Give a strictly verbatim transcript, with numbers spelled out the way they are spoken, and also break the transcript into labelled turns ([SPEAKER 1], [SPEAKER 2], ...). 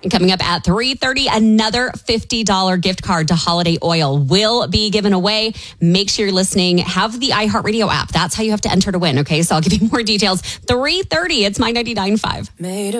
[SPEAKER 1] And coming up at three thirty, another fifty dollars gift card to Holiday Oil will be given away. Make sure you're listening. Have the iHeartRadio app. That's how you have to enter to win. Okay, so I'll give you more details. three thirty, it's My ninety-nine point five.